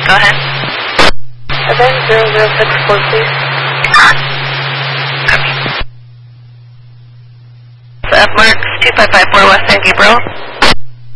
Go ahead. Event 0064, please. Copy. F marks 2554 West San Gabriel.